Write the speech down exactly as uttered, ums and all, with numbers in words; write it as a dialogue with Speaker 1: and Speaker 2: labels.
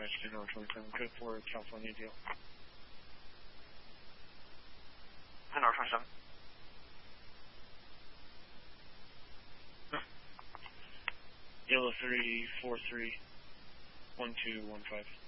Speaker 1: dispatch to North twenty-seven, code for California deal.
Speaker 2: North twenty-seven.
Speaker 1: Yellow three four three one two one five.